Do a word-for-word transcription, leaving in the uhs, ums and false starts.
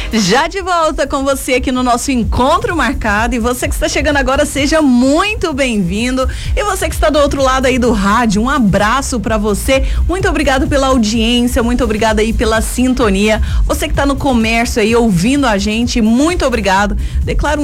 Já de volta com você aqui no nosso encontro marcado, e você que está chegando agora, seja muito bem-vindo. E você que está do outro lado aí do rádio, um abraço para você. Muito obrigado pela audiência, muito obrigado aí pela sintonia. Você que está no comércio aí ouvindo a gente, muito obrigado. Declaro